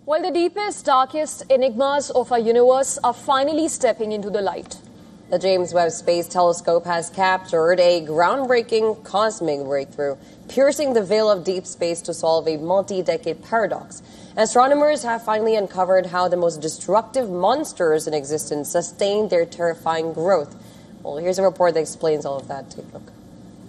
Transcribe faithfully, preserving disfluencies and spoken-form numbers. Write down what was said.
Well, the deepest, darkest enigmas of our universe are finally stepping into the light. The James Webb Space Telescope has captured a groundbreaking cosmic breakthrough, piercing the veil of deep space to solve a multi-decade paradox. Astronomers have finally uncovered how the most destructive monsters in existence sustain their terrifying growth. Well, here's a report that explains all of that. Take a look.